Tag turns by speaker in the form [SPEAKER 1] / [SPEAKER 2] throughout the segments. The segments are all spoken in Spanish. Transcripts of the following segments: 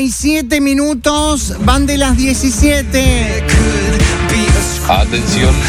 [SPEAKER 1] 37 minutos, van de las 17.
[SPEAKER 2] Atención.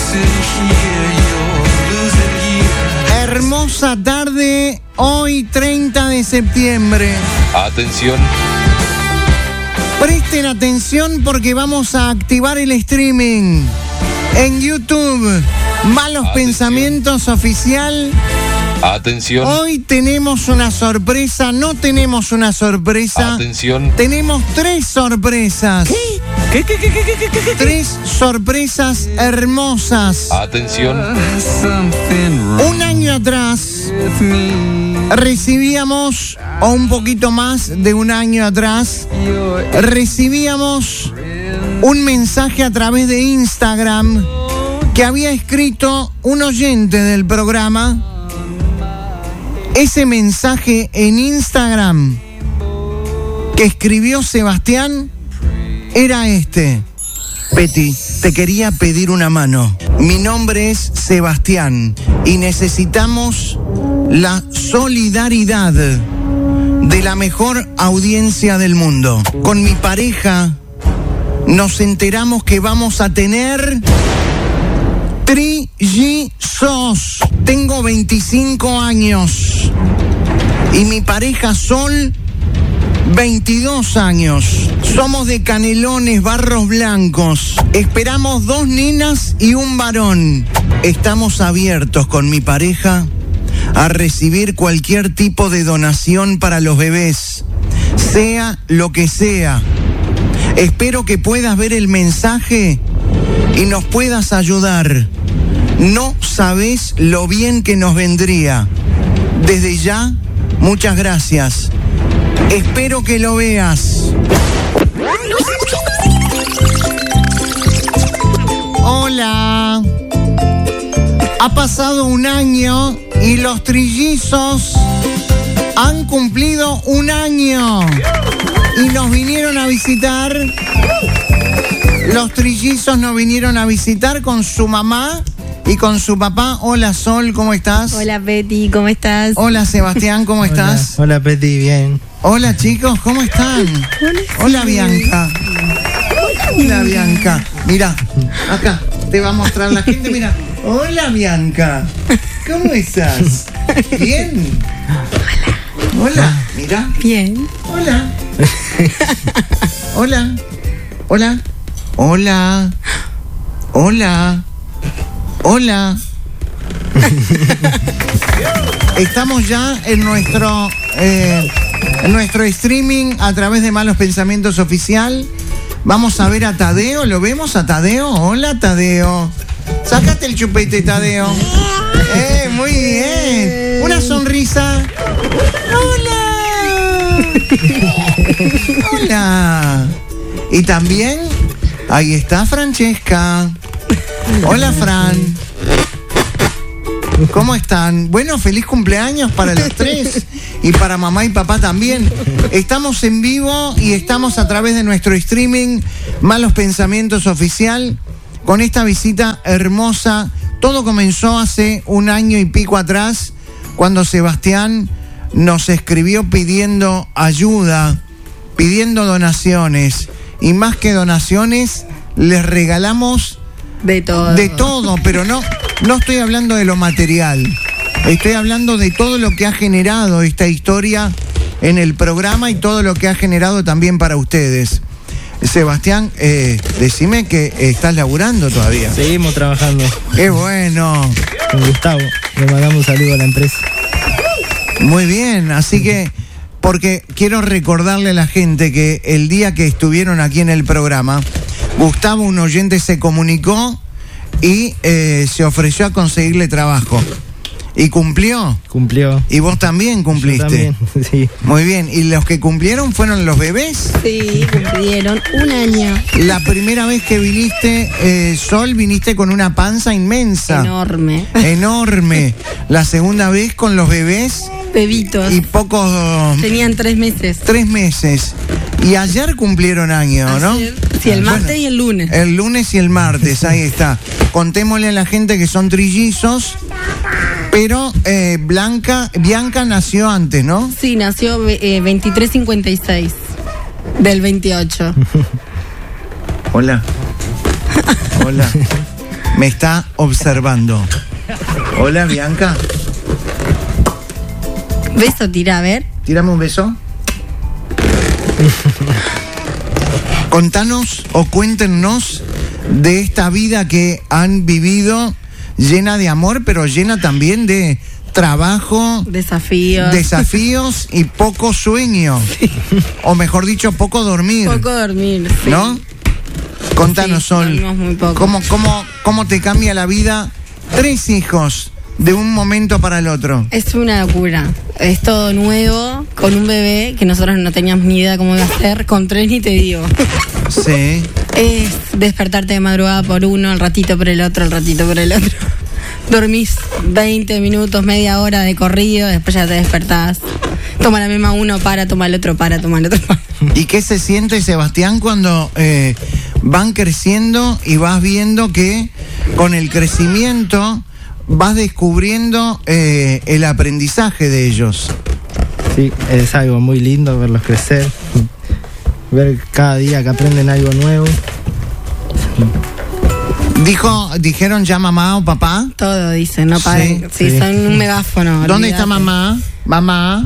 [SPEAKER 1] Hermosa tarde, hoy 30 de septiembre.
[SPEAKER 2] Atención.
[SPEAKER 1] Presten atención porque vamos a activar el streaming en YouTube. Malos Pensamientos Oficial.
[SPEAKER 2] Atención.
[SPEAKER 1] Hoy tenemos una sorpresa, no tenemos una sorpresa.
[SPEAKER 2] Atención.
[SPEAKER 1] Tenemos 3 sorpresas. ¿Qué? 3 sorpresas hermosas.
[SPEAKER 2] Atención.
[SPEAKER 1] Un año atrás recibíamos, o un poquito más de un año atrás, recibíamos un mensaje a través de Instagram que había escrito un oyente del programa. Ese mensaje en Instagram que escribió Sebastián era este: Peti, te quería pedir una mano. Mi nombre es Sebastián y necesitamos la solidaridad de la mejor audiencia del mundo. Con mi pareja nos enteramos que vamos a tener trillizos. Tengo 25 años y mi pareja Sol 22 años. Somos de Canelones, Barros Blancos. Esperamos 2 nenas y un varón. Estamos abiertos con mi pareja a recibir cualquier tipo de donación para los bebés, sea lo que sea. Espero que puedas ver el mensaje y nos puedas ayudar. No sabés lo bien que nos vendría. Desde ya, muchas gracias. Espero que lo veas. Hola. Ha pasado un año y los trillizos han cumplido un año y nos vinieron a visitar. Los trillizos nos vinieron a visitar con su mamá y con su papá. Hola Sol, ¿cómo estás?
[SPEAKER 3] Hola Peti, ¿cómo estás?
[SPEAKER 1] Hola Sebastián, ¿cómo estás?
[SPEAKER 4] Hola Peti, bien.
[SPEAKER 1] Hola chicos, ¿cómo están? Hola Bianca. Hola Bianca. Mira, acá te va a mostrar la gente, mira. Hola Bianca. ¿Cómo estás? ¿Bien? Hola, mira.
[SPEAKER 3] Bien.
[SPEAKER 1] Hola. Hola. Hola. Hola. Hola. Hola. Estamos ya en nuestro streaming a través de Malos Pensamientos Oficial. Vamos a ver a Tadeo. ¿Lo vemos a Tadeo? Hola Tadeo. Sácate el chupete, Tadeo. Muy bien. Una sonrisa. Hola. Hola. Y también ahí está Francesca. Hola Fran. ¿Cómo están? Bueno, feliz cumpleaños para los 3 y para mamá y papá también. Estamos en vivo y estamos a través de nuestro streaming Malos Pensamientos Oficial con esta visita hermosa. Todo comenzó hace un año y pico atrás cuando Sebastián nos escribió pidiendo ayuda, pidiendo donaciones y más que donaciones les regalamos
[SPEAKER 3] de todo.
[SPEAKER 1] De todo, pero no estoy hablando de lo material. Estoy hablando de todo lo que ha generado esta historia en el programa y todo lo que ha generado también para ustedes. Sebastián, decime que estás laburando todavía.
[SPEAKER 4] Seguimos trabajando.
[SPEAKER 1] ¡Qué bueno!
[SPEAKER 4] Con Gustavo, le mandamos un saludo a la empresa.
[SPEAKER 1] Muy bien, así que, porque quiero recordarle a la gente que el día que estuvieron aquí en el programa, Gustavo, un oyente, se comunicó y se ofreció a conseguirle trabajo. ¿Y cumplió?
[SPEAKER 4] Cumplió.
[SPEAKER 1] ¿Y vos también cumpliste?
[SPEAKER 4] Yo también, sí.
[SPEAKER 1] Muy bien. ¿Y los que cumplieron fueron los bebés?
[SPEAKER 3] Sí, cumplieron un año.
[SPEAKER 1] La primera vez que viniste, Sol, viniste con una panza inmensa.
[SPEAKER 3] Enorme.
[SPEAKER 1] Enorme. La segunda vez con los bebés.
[SPEAKER 3] Bebitos.
[SPEAKER 1] Y pocos...
[SPEAKER 3] Tenían 3 meses.
[SPEAKER 1] 3 meses. Y ayer cumplieron año, ¿no?
[SPEAKER 3] Ayer, sí, el martes y el lunes.
[SPEAKER 1] El lunes y el martes, ahí está. Contémosle a la gente que son trillizos, pero Bianca nació antes, ¿no?
[SPEAKER 3] Sí, nació 2356. Del 28.
[SPEAKER 1] Hola. Hola. Me está observando. Hola, Bianca.
[SPEAKER 3] Beso tira, a ver.
[SPEAKER 1] Tírame un beso. Contanos o cuéntenos de esta vida que han vivido llena de amor, pero llena también de trabajo, desafíos y poco sueño. Sí. O mejor dicho, poco dormir.
[SPEAKER 3] Poco dormir, sí.
[SPEAKER 1] ¿No? Contanos,
[SPEAKER 3] sí,
[SPEAKER 1] Sol,
[SPEAKER 3] muy poco.
[SPEAKER 1] ¿Cómo te cambia la vida? 3 hijos de un momento para el otro.
[SPEAKER 3] Es una locura. Es todo nuevo, con un bebé que nosotros no teníamos ni idea cómo iba a ser, con 3 ni te digo.
[SPEAKER 1] Sí.
[SPEAKER 3] Es despertarte de madrugada por uno, al ratito por el otro, al ratito por el otro. Dormís 20 minutos, media hora de corrido, después ya te despertás. Toma la misma uno, toma el otro, toma el otro, para.
[SPEAKER 1] ¿Y qué se siente, Sebastián, cuando van creciendo y vas viendo que con el crecimiento vas descubriendo el aprendizaje de ellos?
[SPEAKER 4] Sí, es algo muy lindo verlos crecer, ver cada día que aprenden algo nuevo.
[SPEAKER 1] ¿Dijeron ya mamá o papá?
[SPEAKER 3] Todo dicen, no paren. Sí, son un megáfono.
[SPEAKER 1] ¿Dónde olvídate. Está mamá? Mamá.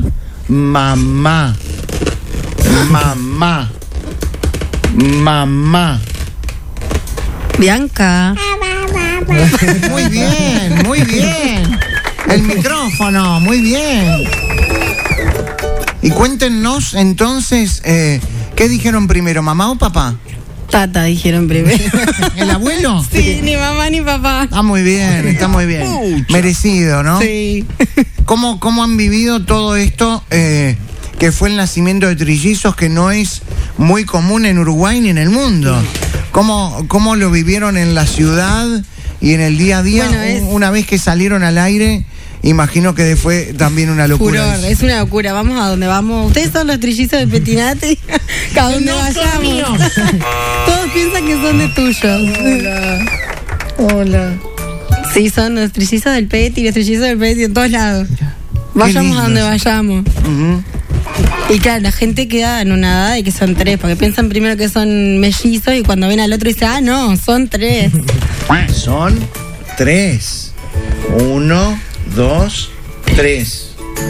[SPEAKER 3] Bianca.
[SPEAKER 1] Muy bien. El micrófono, muy bien. Y cuéntenos entonces, ¿qué dijeron primero, mamá o papá?
[SPEAKER 3] Tata dijeron primero.
[SPEAKER 1] ¿El abuelo?
[SPEAKER 3] Sí, ni mamá ni papá.
[SPEAKER 1] Está muy bien. Merecido, ¿no?
[SPEAKER 3] Sí.
[SPEAKER 1] ¿Cómo han vivido todo esto que fue el nacimiento de trillizos, que no es muy común en Uruguay ni en el mundo? ¿Cómo lo vivieron en la ciudad y en el día a día? Bueno, una vez que salieron al aire, imagino que fue también una locura.
[SPEAKER 3] Furor, es una locura. Vamos a donde vamos. Ustedes son los trillizos de Petinati. Cada donde vayamos. Todos piensan que son de tuyos. Hola. Sí, son los trillizos del Peti, los trillizos del Peti en todos lados. Vayamos a donde vayamos. Y claro, la gente queda anonadada de que son 3, porque piensan primero que son mellizos y cuando ven al otro dicen, no, son 3.
[SPEAKER 1] Son 3. 1, 2, 3.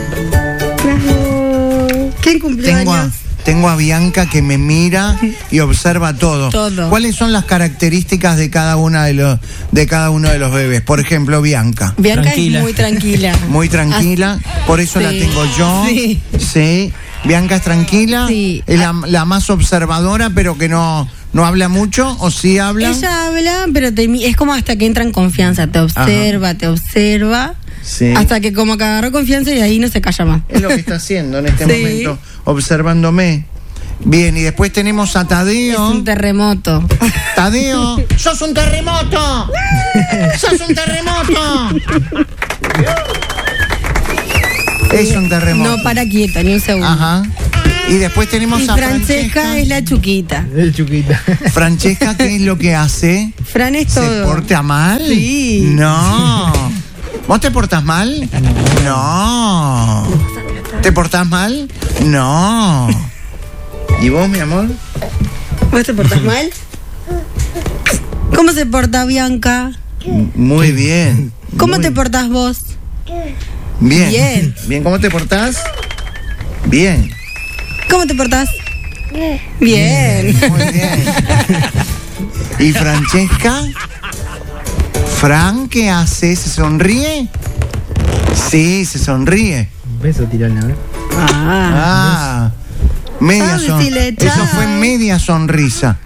[SPEAKER 3] ¿Quién cumplió años?
[SPEAKER 1] Tengo a Bianca que me mira y observa todo. ¿Cuáles son las características de cada uno de los bebés? Por ejemplo, Bianca.
[SPEAKER 3] Bianca tranquila. Es muy tranquila.
[SPEAKER 1] Muy tranquila, por eso la tengo yo. Sí. Bianca es tranquila, es la más observadora, pero que no habla mucho, ¿o sí habla?
[SPEAKER 3] Ella habla, pero es como hasta que entra en confianza, te observa. Sí. Hasta que como que agarró confianza y ahí no se calla más.
[SPEAKER 1] Es lo que está haciendo en este momento, observándome. Bien, y después tenemos a Tadeo.
[SPEAKER 3] Es un terremoto.
[SPEAKER 1] Tadeo, ¡sos un terremoto! ¡Sos un terremoto! Es un terremoto.
[SPEAKER 3] No para quieta, ni un segundo.
[SPEAKER 1] Ajá. Y después tenemos a
[SPEAKER 3] Francesca. Es la Chuquita.
[SPEAKER 1] Francesca, ¿qué es lo que hace?
[SPEAKER 3] Fran es todo.
[SPEAKER 1] ¿Se porta mal?
[SPEAKER 3] Sí.
[SPEAKER 1] No. ¿Vos te portás mal? No. ¿Te portás mal? No. ¿Y vos, mi amor?
[SPEAKER 3] ¿Vos te portás mal? ¿Cómo se porta Bianca?
[SPEAKER 1] Muy bien.
[SPEAKER 3] ¿Cómo te portás vos?
[SPEAKER 1] Bien. ¿Cómo te portás? Bien.
[SPEAKER 3] ¿Cómo te portás? Bien.
[SPEAKER 1] Muy bien. ¿Y Francesca? ¿Fran qué hace? ¿Se sonríe? Sí, se sonríe.
[SPEAKER 4] Un beso, tirarle, a ver.
[SPEAKER 1] Media sonrisa. Eso fue media sonrisa.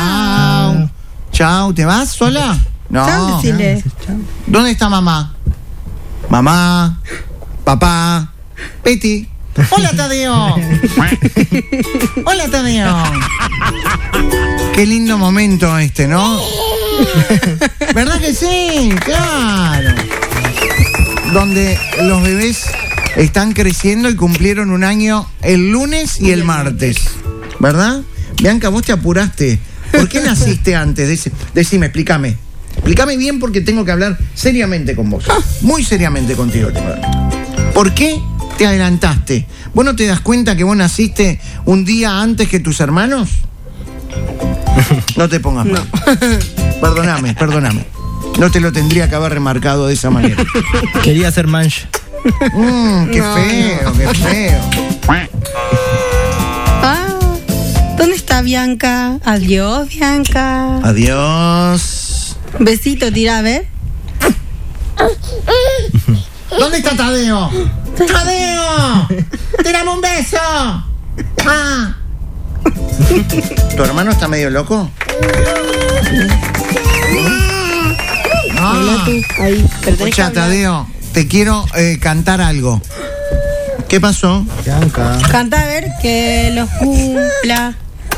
[SPEAKER 1] Chao. ¿Te vas sola? No.
[SPEAKER 3] Chao, decile.
[SPEAKER 1] ¿Dónde está mamá? Mamá, papá, Peti. ¡Hola, Tadeo! ¡Hola, Tadeo! Qué lindo momento este, ¿no? ¿Verdad que sí? Claro. Donde los bebés están creciendo y cumplieron un año el lunes y el martes. ¿Verdad? Bianca, vos te apuraste. ¿Por qué naciste antes? Decime, explícame. Explícame bien, porque tengo que hablar seriamente con vos. Muy seriamente contigo tengo que hablar. ¿Por qué Te adelantaste. ¿Vos no te das cuenta que vos naciste un día antes que tus hermanos? No te pongas mal. Perdóname. No te lo tendría que haber remarcado de esa manera.
[SPEAKER 4] Quería ser mancha.
[SPEAKER 1] Qué feo.
[SPEAKER 3] ¿Dónde está Bianca? Adiós, Bianca.
[SPEAKER 1] Adiós.
[SPEAKER 3] Besito, tira, a ver.
[SPEAKER 1] ¿Dónde está Tadeo? ¡Tadeo! ¡Tírame un beso! ¡Ah! ¿Tu hermano está medio loco?
[SPEAKER 3] Hola, tú. Ahí.
[SPEAKER 1] Escucha, Tadeo, te quiero cantar algo. ¿Qué pasó?
[SPEAKER 4] Bianca.
[SPEAKER 3] Canta a ver que los cumpla.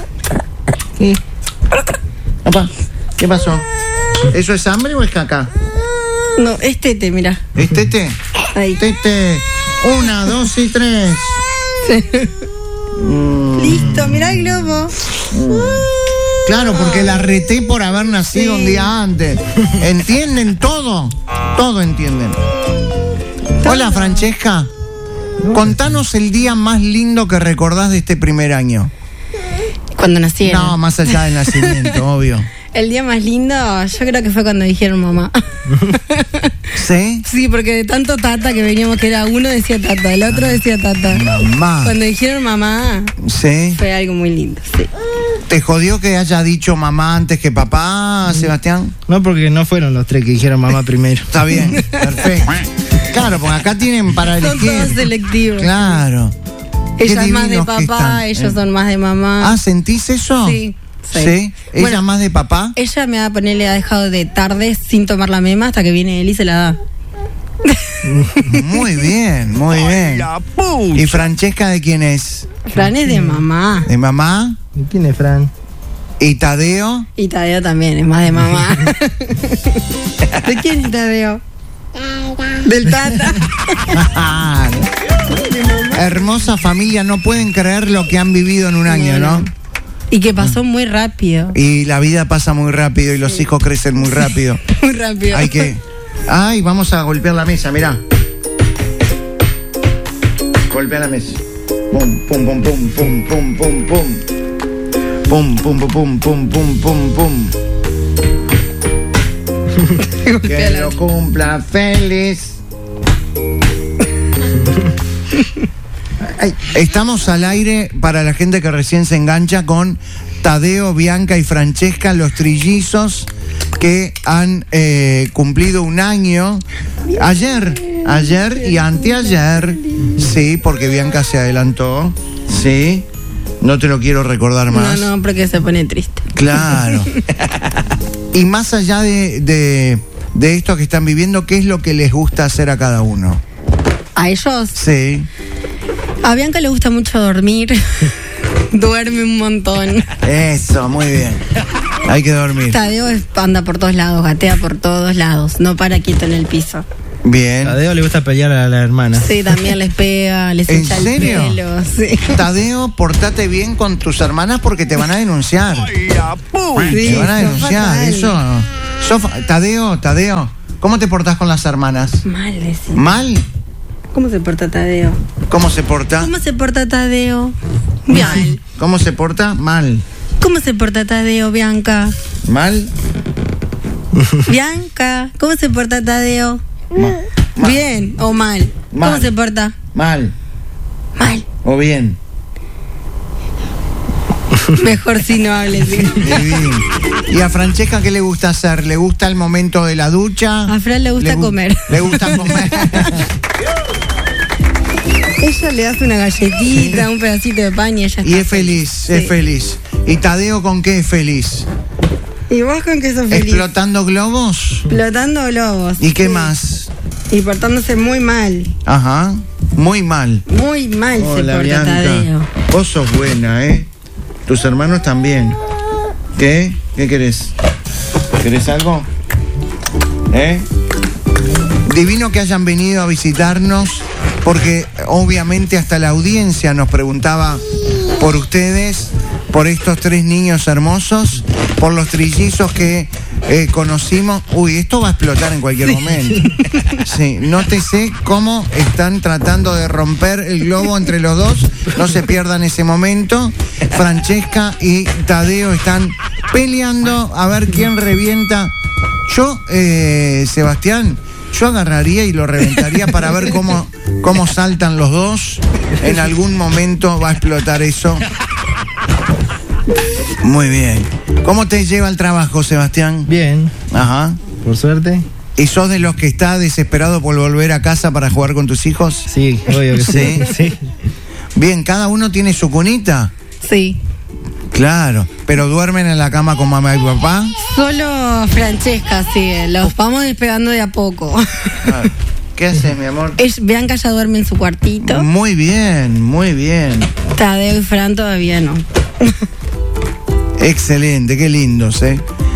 [SPEAKER 1] Opa, ¿qué pasó? ¿Eso es hambre o es caca?
[SPEAKER 3] No, es tete, mira.
[SPEAKER 1] ¿Es tete?
[SPEAKER 3] Ahí.
[SPEAKER 1] Tete. 1, 2 y 3.
[SPEAKER 3] Listo, mira el globo.
[SPEAKER 1] Claro, porque la reté por haber nacido un día antes. ¿Entienden todo? Todo entienden. Hola, Francesca. Contanos el día más lindo que recordás de este primer año.
[SPEAKER 3] Cuando nacieron.
[SPEAKER 1] No, más allá del nacimiento, obvio.
[SPEAKER 3] El día más lindo, yo creo que fue cuando dijeron mamá.
[SPEAKER 1] ¿Sí?
[SPEAKER 3] Sí, porque de tanto tata que veníamos, que era uno decía tata, el otro decía tata.
[SPEAKER 1] Mamá.
[SPEAKER 3] Cuando dijeron mamá,
[SPEAKER 1] ¿Sí?
[SPEAKER 3] fue algo muy lindo, sí.
[SPEAKER 1] ¿Te jodió que haya dicho mamá antes que papá, Sebastián?
[SPEAKER 4] No, porque no fueron los tres que dijeron mamá primero.
[SPEAKER 1] Está bien, perfecto. Claro, porque acá tienen para
[SPEAKER 3] Son
[SPEAKER 1] elegir.
[SPEAKER 3] todos selectivos.
[SPEAKER 1] Claro.
[SPEAKER 3] Ella
[SPEAKER 1] Qué
[SPEAKER 3] es más de
[SPEAKER 1] divinos que
[SPEAKER 3] papá,
[SPEAKER 1] están,
[SPEAKER 3] ellos son más de mamá.
[SPEAKER 1] Ah, ¿sentís eso?
[SPEAKER 3] Sí.
[SPEAKER 1] ¿Sí? ¿Ella
[SPEAKER 3] Bueno,
[SPEAKER 1] más de papá?
[SPEAKER 3] Ella me ha dejado de tarde sin tomar la mema hasta que viene él y se la da.
[SPEAKER 1] Muy bien, muy bien. ¿Y Francesca de quién es?
[SPEAKER 3] Fran es de mamá.
[SPEAKER 1] ¿De mamá?
[SPEAKER 4] ¿Y quién es Fran?
[SPEAKER 1] ¿Y Tadeo?
[SPEAKER 3] Y Tadeo también es más de mamá. ¿De quién es Tadeo? Del tata.
[SPEAKER 1] Hermosa familia, no pueden creer lo que han vivido en un año, ¿no?
[SPEAKER 3] Y que pasó muy rápido.
[SPEAKER 1] Y la vida pasa muy rápido y los hijos crecen muy rápido.
[SPEAKER 3] Muy rápido.
[SPEAKER 1] Hay que... Ay, vamos a golpear la mesa, mirá. Golpea la mesa. Pum, pum, pum, pum, pum, pum, pum, pum. Pum, pum, pum, pum, pum, pum, pum, pum. Que lo cumpla feliz. Ay, estamos al aire para la gente que recién se engancha con Tadeo, Bianca y Francesca, los trillizos que han cumplido un año ayer y anteayer. Sí, porque Bianca se adelantó. Sí, no te lo quiero recordar más.
[SPEAKER 3] No, porque se pone triste.
[SPEAKER 1] Claro. Y más allá de esto que están viviendo, ¿qué es lo que les gusta hacer a cada uno?
[SPEAKER 3] ¿A ellos?
[SPEAKER 1] Sí.
[SPEAKER 3] A Bianca le gusta mucho dormir. Duerme un montón.
[SPEAKER 1] Eso, muy bien. Hay que dormir.
[SPEAKER 3] Tadeo anda por todos lados, gatea por todos lados. No para quieto en el piso.
[SPEAKER 1] Bien.
[SPEAKER 4] A Tadeo le gusta pelear a la hermana.
[SPEAKER 3] Sí, también les pega, les
[SPEAKER 1] ¿En
[SPEAKER 3] echa
[SPEAKER 1] serio?
[SPEAKER 3] el pelo. Sí.
[SPEAKER 1] Tadeo, portate bien con tus hermanas porque te van a denunciar.
[SPEAKER 3] Sí,
[SPEAKER 1] Te van a
[SPEAKER 3] sos
[SPEAKER 1] denunciar.
[SPEAKER 3] fatal.
[SPEAKER 1] Tadeo, ¿cómo te portás con las hermanas?
[SPEAKER 3] Mal, decís.
[SPEAKER 1] ¿Mal?
[SPEAKER 3] ¿Cómo se porta Tadeo?
[SPEAKER 1] ¿Cómo se porta?
[SPEAKER 3] ¿Cómo se porta Tadeo? Mal.
[SPEAKER 1] ¿Cómo se porta? Mal.
[SPEAKER 3] ¿Cómo se porta Tadeo, Bianca?
[SPEAKER 1] ¿Mal?
[SPEAKER 3] Bianca, ¿cómo se porta Tadeo?
[SPEAKER 1] Mal.
[SPEAKER 3] ¿Bien o mal?
[SPEAKER 1] Mal.
[SPEAKER 3] ¿Cómo se porta?
[SPEAKER 1] Mal.
[SPEAKER 3] Mal.
[SPEAKER 1] ¿O bien?
[SPEAKER 3] Mejor si no hables.
[SPEAKER 1] Divino. ¿Y a Francesca qué le gusta hacer? ¿Le gusta el momento de la ducha?
[SPEAKER 3] A Fran le gusta comer.
[SPEAKER 1] Le gusta comer.
[SPEAKER 3] Ella le hace una galletita, un pedacito de pan y ella está
[SPEAKER 1] Y es feliz, es
[SPEAKER 3] Sí.
[SPEAKER 1] feliz. ¿Y Tadeo con qué es feliz?
[SPEAKER 3] ¿Y vos con qué sos feliz?
[SPEAKER 1] ¿Explotando globos?
[SPEAKER 3] Explotando globos.
[SPEAKER 1] ¿Y qué
[SPEAKER 3] Sí.
[SPEAKER 1] más?
[SPEAKER 3] Y portándose muy mal.
[SPEAKER 1] Ajá, muy mal.
[SPEAKER 3] Muy mal se
[SPEAKER 1] Hola,
[SPEAKER 3] porta
[SPEAKER 1] Bianca.
[SPEAKER 3] Tadeo.
[SPEAKER 1] Vos sos buena, ¿eh? Tus hermanos también. ¿Qué? ¿Qué querés? ¿Querés algo? ¿Eh? Divino que hayan venido a visitarnos, porque obviamente hasta la audiencia nos preguntaba por ustedes, por estos tres niños hermosos, por los trillizos que conocimos. Uy, esto va a explotar en cualquier momento. Sí, nótese cómo están tratando de romper el globo entre los dos. No se pierdan ese momento. Francesca y Tadeo están peleando a ver quién revienta. Yo, Sebastián, yo agarraría y lo reventaría para ver cómo saltan los dos. En algún momento va a explotar eso. Muy bien. ¿Cómo te lleva el trabajo, Sebastián?
[SPEAKER 4] Bien,
[SPEAKER 1] Ajá.
[SPEAKER 4] por suerte.
[SPEAKER 1] ¿Y sos de los que está desesperado por volver a casa para jugar con tus hijos?
[SPEAKER 4] Sí, obvio que sí. Sí.
[SPEAKER 1] Bien, ¿cada uno tiene su cunita?
[SPEAKER 3] Sí.
[SPEAKER 1] Claro, pero duermen en la cama con mamá y papá.
[SPEAKER 3] Solo Francesca, sí. Los vamos despegando de a poco.
[SPEAKER 1] Claro. ¿Qué haces, mi amor?
[SPEAKER 3] Bianca ya duerme en su cuartito.
[SPEAKER 1] Muy bien, muy bien.
[SPEAKER 3] Tadeo y Fran todavía no.
[SPEAKER 1] Excelente, qué lindos, ¿eh?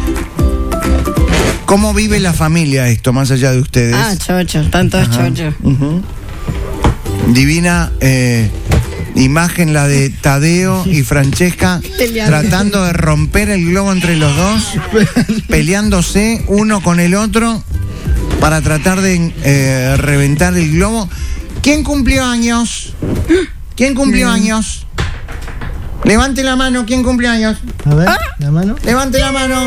[SPEAKER 1] ¿Cómo vive la familia esto, más allá de ustedes?
[SPEAKER 3] Chocho, están todos chochos.
[SPEAKER 1] Uh-huh. Divina imagen la de Tadeo y Francesca tratando de romper el globo entre los dos, peleándose uno con el otro para tratar de reventar el globo. ¿Quién cumplió años? ¿Quién cumplió años? Levante la mano, ¿quién cumple años?
[SPEAKER 4] A ver, la mano.
[SPEAKER 1] Levante la mano.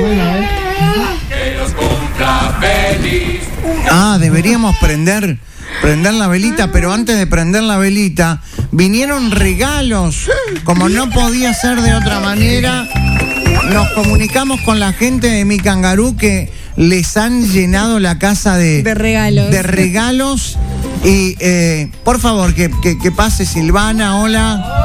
[SPEAKER 1] Deberíamos prender la velita, pero antes de prender la velita, vinieron regalos. Como no podía ser de otra manera, nos comunicamos con la gente de Mi Cangarú que les han llenado la casa de
[SPEAKER 3] regalos.
[SPEAKER 1] De regalos. Y por favor, que pase Silvana, hola.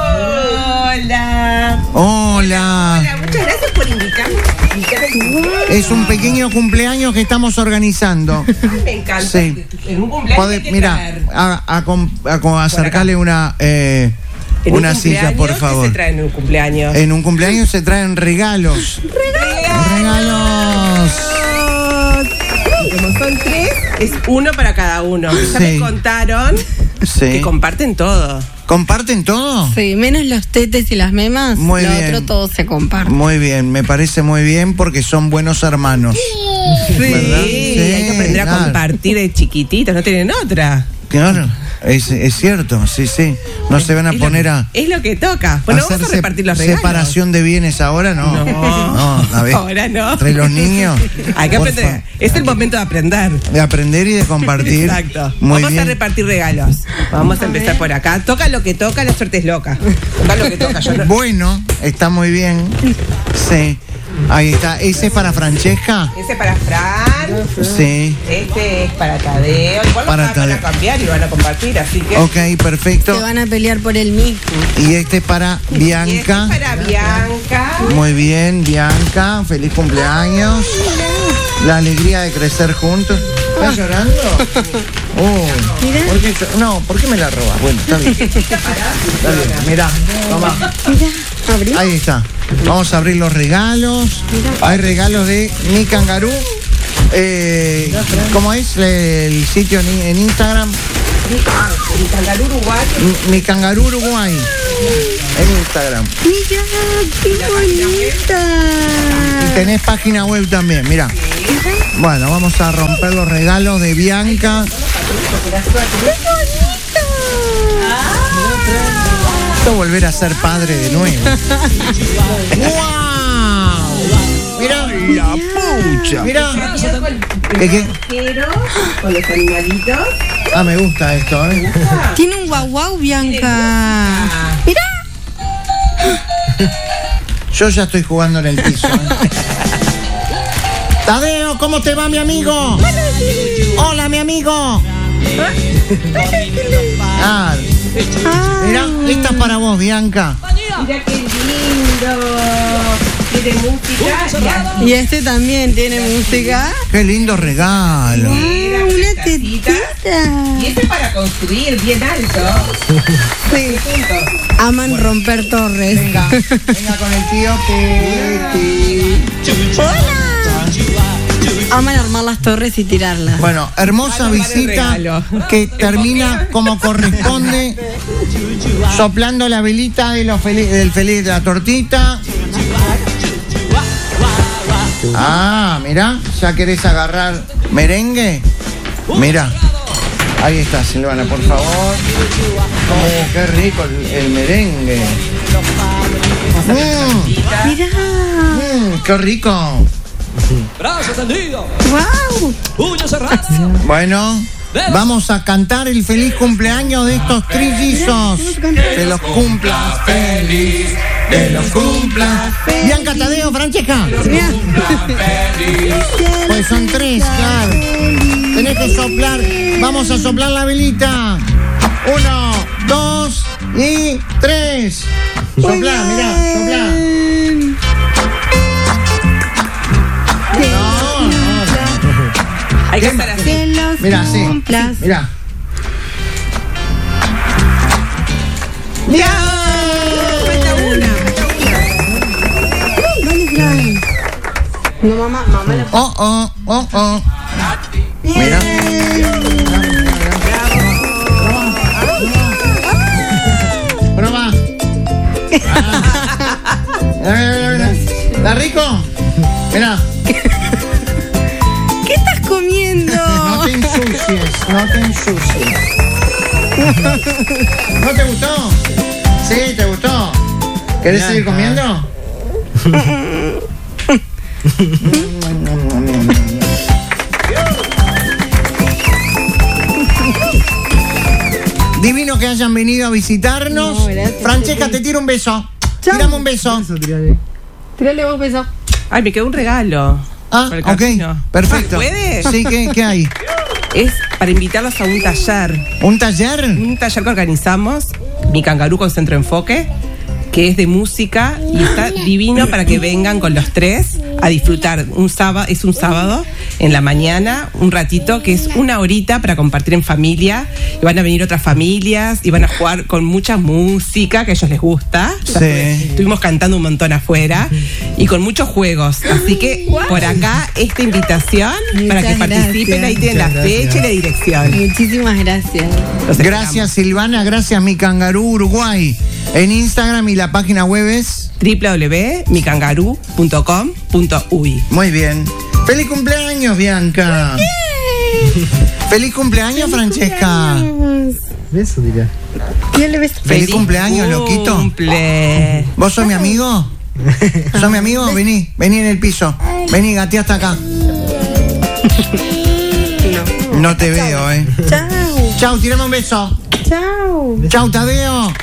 [SPEAKER 1] Hola,
[SPEAKER 5] muchas gracias por invitarme.
[SPEAKER 1] Es un pequeño cumpleaños que estamos organizando.
[SPEAKER 5] Me encanta.
[SPEAKER 1] Sí.
[SPEAKER 5] En un cumpleaños hay que
[SPEAKER 1] Mira,
[SPEAKER 5] traer.
[SPEAKER 1] acercarle una
[SPEAKER 5] En
[SPEAKER 1] una silla, por favor.
[SPEAKER 5] ¿Qué se trae en un cumpleaños?
[SPEAKER 1] En un cumpleaños se traen regalos. ¡Regalos!
[SPEAKER 5] Y como son 3, es uno para cada uno. Ya
[SPEAKER 1] Sí.
[SPEAKER 5] me contaron que comparten todo.
[SPEAKER 1] ¿Comparten todo?
[SPEAKER 3] Sí, menos los tetes y las memas.
[SPEAKER 1] Muy
[SPEAKER 3] lo
[SPEAKER 1] bien.
[SPEAKER 3] otro todo se comparte.
[SPEAKER 1] Muy bien, me parece muy bien porque son buenos hermanos.
[SPEAKER 5] Sí,
[SPEAKER 1] ¿Verdad?
[SPEAKER 5] hay que aprender a
[SPEAKER 1] claro.
[SPEAKER 5] compartir de chiquititos, no tienen otra.
[SPEAKER 1] Claro, es cierto, sí. No se van a poner a
[SPEAKER 5] Es lo que toca. Bueno, vamos a
[SPEAKER 1] hacer
[SPEAKER 5] repartir los regalos.
[SPEAKER 1] separación de bienes ahora, ¿no?
[SPEAKER 5] No,
[SPEAKER 1] a ver.
[SPEAKER 5] ahora no.
[SPEAKER 1] Entre los niños.
[SPEAKER 5] Hay que
[SPEAKER 1] por
[SPEAKER 5] aprender. Es el momento de aprender.
[SPEAKER 1] De aprender y de compartir.
[SPEAKER 5] Exacto.
[SPEAKER 1] Muy
[SPEAKER 5] Vamos
[SPEAKER 1] bien.
[SPEAKER 5] a repartir regalos. Vamos a empezar por acá. Toca lo que toca, la suerte es loca. Toca lo que toca. Yo no...
[SPEAKER 1] Bueno, está muy bien. Sí. Ahí está. ¿Ese es para Francesca?
[SPEAKER 5] Ese es para Fran.
[SPEAKER 1] Sí.
[SPEAKER 5] Este es para Tadeo. Igual
[SPEAKER 1] Para
[SPEAKER 5] van a
[SPEAKER 1] Tadeo.
[SPEAKER 5] cambiar y van a compartir, así que.
[SPEAKER 1] Ok, perfecto.
[SPEAKER 3] Se van a pelear por el mismo.
[SPEAKER 1] Y este es para
[SPEAKER 5] Y este
[SPEAKER 1] Bianca.
[SPEAKER 5] es para Bianca.
[SPEAKER 1] Muy bien, Bianca. Feliz cumpleaños. La alegría de crecer juntos. ¿Estás llorando? ¿Por qué me la robas? Bueno, está bien. Está bien, mirá, toma.
[SPEAKER 3] Abrí.
[SPEAKER 1] Ahí está. Vamos a abrir los regalos. Hay regalos de Mi Cangarú. ¿Cómo es el sitio en Instagram?
[SPEAKER 5] Mi Cangarú Uruguay.
[SPEAKER 1] Mi Cangarú Uruguay. En Instagram.
[SPEAKER 3] Mira, qué bonita.
[SPEAKER 1] Y tenés página web también, mira. Bueno, vamos a romper los regalos de Bianca. Esto volver a ser padre de nuevo. ¡Wow! Mira la pucha. Mira. ¿Qué?
[SPEAKER 5] Con los animalitos.
[SPEAKER 1] Me gusta esto, ¿eh?
[SPEAKER 3] Tiene un guau guau, Bianca. Mira.
[SPEAKER 1] Yo ya estoy jugando en el piso, ¿eh? Tadeo, ¿cómo te va, mi amigo? Hola, mi amigo. Mira, esta es para vos, Bianca.
[SPEAKER 5] Mira qué lindo. Tiene música.
[SPEAKER 3] Y este también tiene música.
[SPEAKER 1] Qué lindo regalo.
[SPEAKER 3] Una tetita.
[SPEAKER 5] Y este es para construir bien alto.
[SPEAKER 3] Sí. Aman romper torres.
[SPEAKER 1] Venga con el tío Teti.
[SPEAKER 3] Hola. Aman armar las torres y tirarlas.
[SPEAKER 1] Bueno, hermosa visita que termina como corresponde, soplando la velita de del feliz de la tortita. Ah, mirá, ¿ya querés agarrar merengue? Mira, ahí está, Silvana, por favor. Oh, qué rico el merengue.
[SPEAKER 3] Mirá.
[SPEAKER 1] Qué rico.
[SPEAKER 6] Brazo tendido,
[SPEAKER 3] Wow.
[SPEAKER 6] puño cerrado.
[SPEAKER 1] Bueno, vamos a cantar el feliz cumpleaños de estos trillizos. Que los cumplas feliz, que los cumplas feliz. Bianca, Tadeo, Francesca. Pues son 3, claro. Tenés que soplar. Vamos a soplar la velita. 1, 2 y 3. Soplá, mirá, soplá.
[SPEAKER 5] Hay que estar así.
[SPEAKER 3] Que los
[SPEAKER 1] Mirá, sí.
[SPEAKER 3] cumplas.
[SPEAKER 1] Mirá.
[SPEAKER 5] ¡Ya! Falta una.
[SPEAKER 3] Dale, Fran. No, mamá la...
[SPEAKER 1] Oh. Mira. Prueba. Mira. ¿Está rico? Mira.
[SPEAKER 3] ¿Qué estás comiendo?
[SPEAKER 1] No te ensucies, no te ensucies. ¿No te gustó? Sí, ¿te gustó? ¿Querés seguir comiendo? Divino que hayan venido a visitarnos.
[SPEAKER 3] No, gracias.
[SPEAKER 1] Francesca, te tiro un beso.
[SPEAKER 3] Chao.
[SPEAKER 1] Tirame un beso.
[SPEAKER 4] Eso, tirale.
[SPEAKER 3] Tírale vos beso.
[SPEAKER 5] Ay, me quedó un regalo.
[SPEAKER 1] Ah,
[SPEAKER 5] Por el
[SPEAKER 1] ok.
[SPEAKER 5] camino.
[SPEAKER 1] Perfecto.
[SPEAKER 5] ¿Puede?
[SPEAKER 1] Sí, ¿qué hay?
[SPEAKER 5] Es para invitarlos a un taller.
[SPEAKER 1] ¿Un taller?
[SPEAKER 5] Un taller que organizamos, Mi Cangarú con Centro Enfoque, que es de música y está divino para que vengan con los 3 a disfrutar. Es un sábado en la mañana, un ratito, que es 1 horita para compartir en familia. Y van a venir otras familias y van a jugar con mucha música que a ellos les gusta.
[SPEAKER 1] Sí.
[SPEAKER 5] Estuvimos cantando un montón afuera y con muchos juegos. Así que por acá esta invitación para que
[SPEAKER 3] Muchas
[SPEAKER 5] participen.
[SPEAKER 3] gracias.
[SPEAKER 5] Ahí tienen la
[SPEAKER 4] Muchas
[SPEAKER 5] fecha y
[SPEAKER 4] gracias.
[SPEAKER 5] la dirección.
[SPEAKER 3] Muchísimas gracias.
[SPEAKER 5] Los esperamos.
[SPEAKER 1] Gracias, Silvana. Gracias, Mi Cangarú Uruguay. En Instagram y la página web es...
[SPEAKER 5] www.micangarú.com.uy.
[SPEAKER 1] Muy bien. ¡Feliz cumpleaños, Bianca! ¡Feliz cumpleaños, Francesca!
[SPEAKER 4] Eso, dirá.
[SPEAKER 3] Tírale beso.
[SPEAKER 1] ¡Feliz cumpleaños, loquito!
[SPEAKER 5] Cumple.
[SPEAKER 1] ¿Vos sos mi amigo? ¿Sos mi amigo? Vení en el piso. Vení, gatea hasta acá. No te veo,
[SPEAKER 3] Chao.
[SPEAKER 1] Chau, tirame un beso.
[SPEAKER 3] Chao.
[SPEAKER 1] Chau, Tadeo.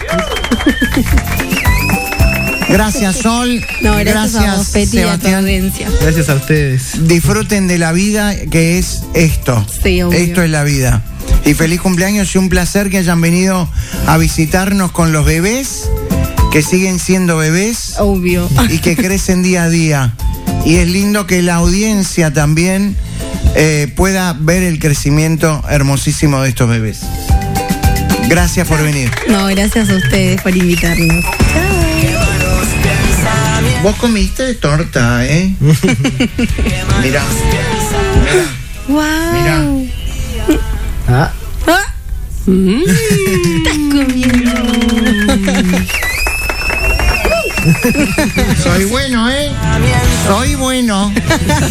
[SPEAKER 1] Gracias, Sol.
[SPEAKER 3] No, gracias a vos, Peti, y a tu
[SPEAKER 1] Sebastián.
[SPEAKER 3] audiencia.
[SPEAKER 4] Gracias a ustedes.
[SPEAKER 1] Disfruten de la vida, que es esto.
[SPEAKER 3] Sí, obvio.
[SPEAKER 1] Esto es la vida. Y feliz cumpleaños y un placer que hayan venido a visitarnos con los bebés, que siguen siendo bebés
[SPEAKER 3] Obvio.
[SPEAKER 1] y que crecen día a día. Y es lindo que la audiencia también pueda ver el crecimiento hermosísimo de estos bebés. Gracias por venir.
[SPEAKER 3] No, gracias a ustedes por invitarnos.
[SPEAKER 1] Vos comiste torta, ¿eh? Mirá.
[SPEAKER 3] Wow.
[SPEAKER 1] Mirá.
[SPEAKER 4] Ah,
[SPEAKER 3] Ah. ¿Qué estás comiendo?
[SPEAKER 1] Soy bueno, ¿eh? Soy bueno.